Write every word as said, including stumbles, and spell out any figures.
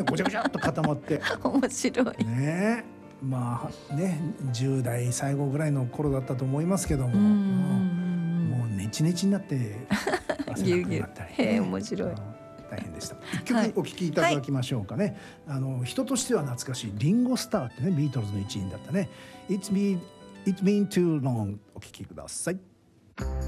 ごちゃごちゃっと固まって面白いね。まあねじゅう代最後ぐらいの頃だったと思いますけども、 うんうんうんもうネチネチになって汗だくになったり、ね、 へえ面白い。 大変でした。一曲お聴きいただきましょうかね、はい、あの人としては懐かしいリンゴスターってねビートルズの一員だったね It's been, It's been too long お聴きください。